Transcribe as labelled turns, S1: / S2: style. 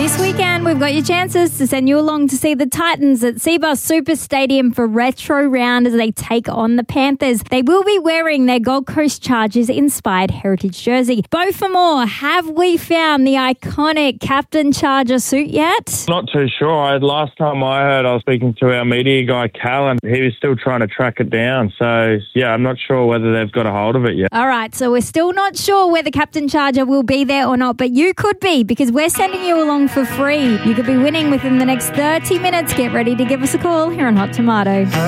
S1: This weekend, we've got your chances to send you along to see the Titans at Cbus Super Stadium for Retro Round as they take on the Panthers. They will be wearing their Gold Coast Chargers-inspired heritage jersey. Both for more, have we found the iconic Captain Charger suit yet?
S2: Not too sure. Last time I heard, I was speaking to our media guy, Cal, and he was still trying to track it down. So, yeah, I'm not sure whether they've got a hold of it yet.
S1: All right, so we're still not sure whether Captain Charger will be there or not, but you could be because we're sending you along for free. You could be winning within the next 30 minutes. Get ready to give us a call here on Hot Tomato.